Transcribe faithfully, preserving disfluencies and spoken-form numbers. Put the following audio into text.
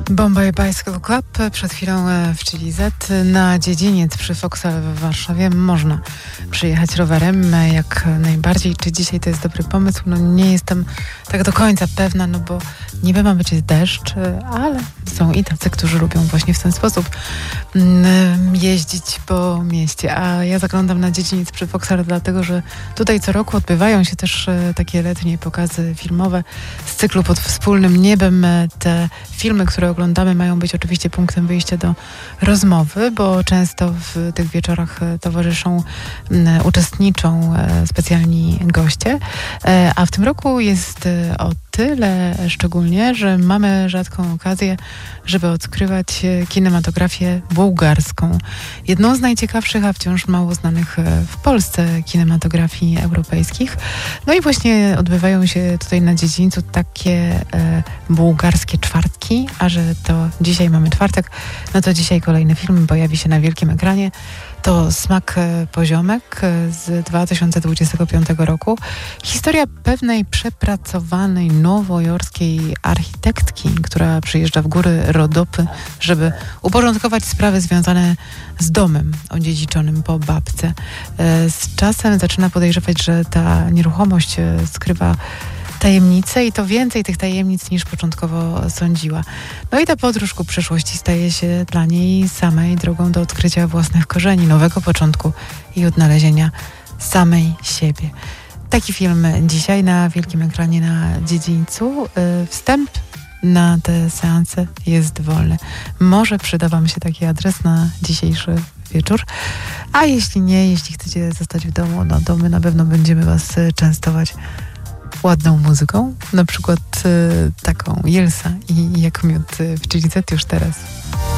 Bombay Bicycle Club, przed chwilą w Chili Z. Na dziedziniec przy Foksal w Warszawie można przyjechać rowerem jak najbardziej. Czy dzisiaj to jest dobry pomysł? No nie jestem tak do końca pewna, no bo niby ma być deszcz, ale są i tacy, którzy lubią właśnie w ten sposób jeździć po mieście. A ja zaglądam na dziedziniec przy Foksal, dlatego że tutaj co roku odbywają się też takie letnie pokazy filmowe z cyklu Pod wspólnym niebem. Te filmy, które oglądamy, mają być oczywiście punktem wyjścia do rozmowy, bo często w tych wieczorach towarzyszą, uczestniczą specjalni goście. A w tym roku jest o tyle szczególnie, że mamy rzadką okazję, żeby odkrywać kinematografię bułgarską. Jedną z najciekawszych, a wciąż mało znanych w Polsce kinematografii europejskich. No i właśnie odbywają się tutaj na dziedzińcu takie e, bułgarskie czwartki, a że to dzisiaj mamy czwartek, no to dzisiaj kolejny film pojawi się na wielkim ekranie. To Smak poziomek z dwa tysiące dwudziestego piątego roku. Historia pewnej przepracowanej nowojorskiej architektki, która przyjeżdża w góry Rodopy, żeby uporządkować sprawy związane z domem odziedziczonym po babce. Z czasem zaczyna podejrzewać, że ta nieruchomość skrywa tajemnice i to więcej tych tajemnic niż początkowo sądziła. No i ta podróż ku przeszłości staje się dla niej samej drogą do odkrycia własnych korzeni, nowego początku i odnalezienia samej siebie. Taki film dzisiaj na wielkim ekranie na dziedzińcu. Wstęp na te seanse jest wolny. Może przyda wam się taki adres na dzisiejszy wieczór. A jeśli nie, jeśli chcecie zostać w domu, no to my na pewno będziemy was częstować ładną muzyką, na przykład y, taką Jelsa i Jak miód w Chili Z już teraz.